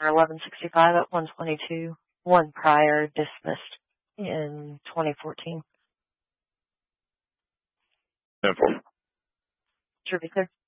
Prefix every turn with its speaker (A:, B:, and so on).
A: 1165 at 122. One prior dismissed in 2014.
B: 10-4.
A: Should be clear.